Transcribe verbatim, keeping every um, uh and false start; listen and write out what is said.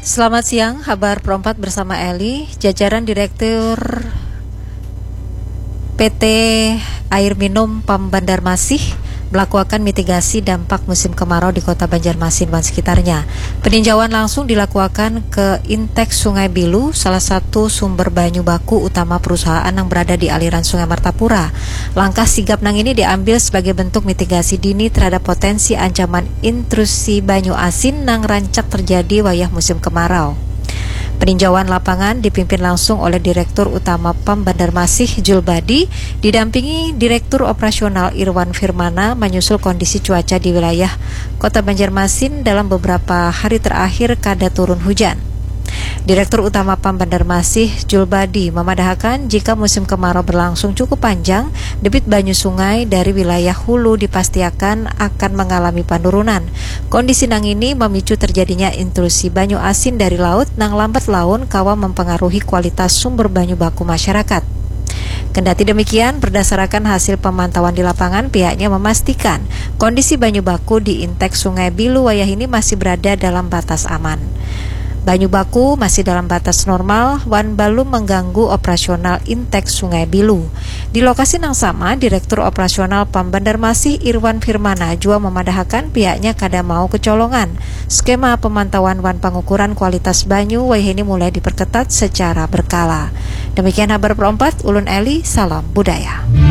Selamat siang, Kabar Perempat bersama Eli. Jajaran Direktur P T Air Minum P A M Banjarmasin melakukan mitigasi dampak musim kemarau di kota Banjarmasin dan sekitarnya. Peninjauan langsung dilakukan ke Inteks Sungai Bilu, salah satu sumber banyu baku utama perusahaan yang berada di aliran Sungai Martapura. Langkah sigap nang ini diambil sebagai bentuk mitigasi dini terhadap potensi ancaman intrusi banyu asin nang rancak terjadi wayah musim kemarau. Peninjauan lapangan dipimpin langsung oleh Direktur Utama P A M Banjarmasin Julbadi, didampingi Direktur Operasional Irwan Firmana menyusul kondisi cuaca di wilayah Kota Banjarmasin dalam beberapa hari terakhir kada turun hujan. Direktur Utama P A M Banjarmasin Julbadi memadahkan jika musim kemarau berlangsung cukup panjang, debit banyu sungai dari wilayah hulu dipastikan akan mengalami penurunan. Kondisi nang ini memicu terjadinya intrusi banyu asin dari laut nang lambat laun kawa mempengaruhi kualitas sumber banyu baku masyarakat. Kendati demikian, berdasarkan hasil pemantauan di lapangan, pihaknya memastikan kondisi banyu baku di Inteks Sungai Bilu wayah ini masih berada dalam batas aman. Banyu baku masih dalam batas normal wan belum mengganggu operasional Inteks Sungai Bilu. Di lokasi yang sama, Direktur Operasional P A M Banjarmasin Irwan Firmana juga memadahkan pihaknya kada mau kecolongan. Skema pemantauan wan pengukuran kualitas banyu wayah ini mulai diperketat secara berkala. Demikian Kabar Perempat, Ulun Eli, salam budaya.